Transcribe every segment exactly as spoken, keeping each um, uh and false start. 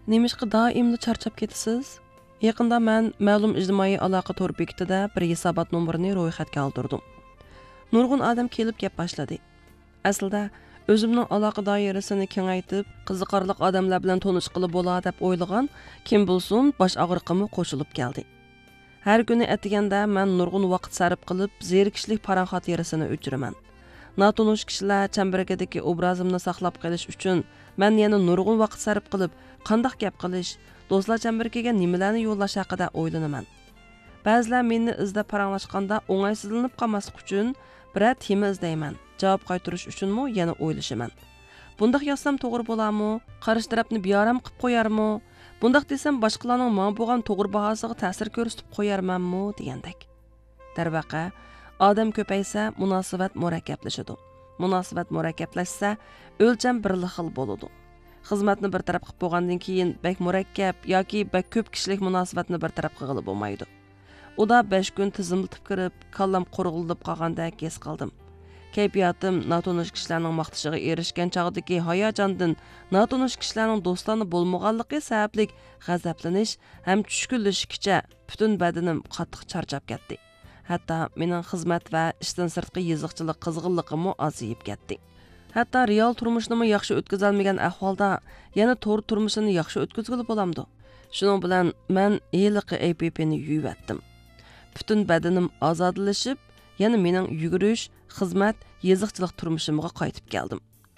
Немishqa doimli charchab ketasiz? Yaqında mən ma'lum ijtimoiy aloqa to'r bekitida bir hisobot nomerini ro'yxatga oldirdim. Nurg'un odam kelib gap boshladi. Aslida o'zimning aloqa doirasini kengaytib, qiziqarli odamlar bilan tanishqili bo'ladi deb o'ylagan kim bo'lsin bosh og'riqimi qo'shilib keldi. Har kuni atiganda men nurg'un vaqt sarf qilib, zerikishlik paranxot yerisini o'chiraman. Natunish kishilar chambaragidagi obrazimni saqlab qolish uchun men yana nurg'un vaqt sarf qilib, qandoq gap qilish, do'stlar chambaragiga nimalarni yo'llash haqida o'ylanaman. Ba'zilar meni izlab paranglashganda o'ng'aysizlanib qolmaslik uchun biror tema izlayman. Javob qaytarish uchunmi yana o'ylashaman. Bundaq yozsam to'g'ri bo'larmi? Qarshi tarafni beoram qilib qo'yarmi? Bundaq desam boshqalarning menga bo'lgan to'g'ri bahosiga ta'sir ko'rsatib qo'yarmanmi degandek. Darvaqa, odam ko'paysa munosabat murakkablashadi. Munosabat murakkablashsa, o'lcham bir xil bo'ladi. Xizmatni bir taraf qilib bo'lgandan keyin bak murakkab yoki bak ko'p kishilik munosabatni bir taraf qilib bo'lmaydi. Uda besh kun tizimlitib kirib, kallam qurg'ilib qolgandek his qildim. Kayfiyatim natunish kishilarning maqtashiga erishgan chog'dagi hayajondan natunish kishilarning do'stlarni bo'lmaganligi sababli g'azablanish ham tushkunlashishgacha butun badanim qattiq charchab ketdi. Hatto mening xizmat va ishdan sirtqi yiziqchilik qizg'inligim aziyib ketdi. Hatto real turmushnimi yaxshi o'tkaza olmagan ahvolda yana to'g'ri turmushini yaxshi o'tkazgili bo'lamdi. Shuning bilan men eliqi A P P'ni yuvatdim. Butun badanim ozodlashib, yana mening yugurish, xizmat, yiziqchilik turmushimga qaytib keldim.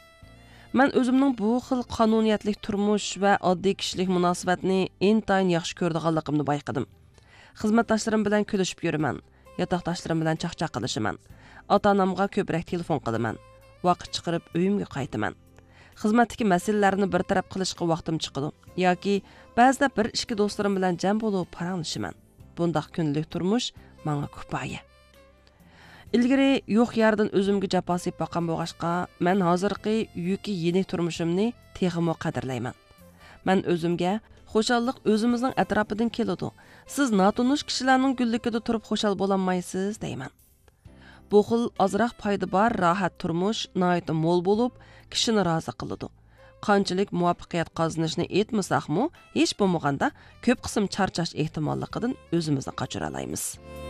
Men o'zimning bu xil qonuniyatlik turmush va oddiy kishilik munosabatni intayin yaxshi ko'rdiganligimni bayqadim. Xizmatdoshlarim bilan kulishib yuraman, yotoqdoshlarim bilan chaqchaq qilishaman. Ota-onamga ko'proq telefon qilaman. Vaqt chiqarib uyimga qaytaman. Xizmatdagi masalalarni bir taraf qilishga vaqtim chiqadi yoki ba'zida bir ikki do'stlarim bilan jam bo'lib paranglashaman. Bundaq kunlik turmush menga kifoya. Ilgari yo'q yerdan o'zimga jafosi boqqan bo'lg'ashqa, men hozirgi yuki yeni turmushimni texmo qadrlayman. Men o'zimga xo'shallik o'zimizning atrofidan keladi. Siz natunish kishilarning gulligida turib xo'shal bo'lanmaysiz deyman. Bu xil ozroq foyda bor rohat turmush nihoyat mo'l bo'lib, kishini rozi qiladi. Qanchalik muvaffaqiyat qozonishni aytmasaqmi, hech bo'lmaganda ko'p qism charchash ehtimolligidan o'zimizni qochira olamiz.